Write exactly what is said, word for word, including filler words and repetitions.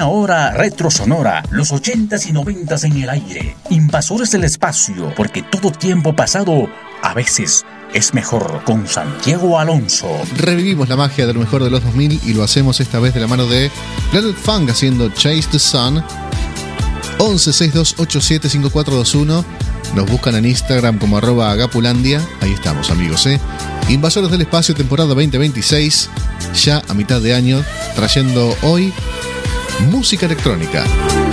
Una hora retro sonora, los ochentas y noventas en el aire. Invasores del espacio, porque todo tiempo pasado a veces es mejor. Con Santiago Alonso. Revivimos la magia de lo mejor de los dos mil y lo hacemos esta vez de la mano de Planet Funk haciendo Chase the Sun. once sesenta y dos ochenta y siete cincuenta y cuatro veintiuno. Nos buscan en Instagram como arroba agapulandia. Ahí estamos, amigos, ¿eh? Invasores del Espacio, temporada veinte veintiséis. Ya a mitad de año, trayendo hoy música electrónica.